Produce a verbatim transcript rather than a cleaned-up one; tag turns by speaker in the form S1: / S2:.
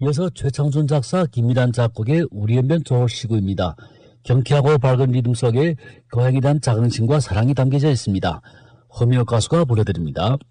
S1: 이어서 최창준 작사, 김미란 작곡의 우리의 면 좋으시구입니다. 경쾌하고 밝은 리듬 속에 거행에 대한 자긍심과 사랑이 담겨져 있습니다. 허미호 가수가 불러드립니다.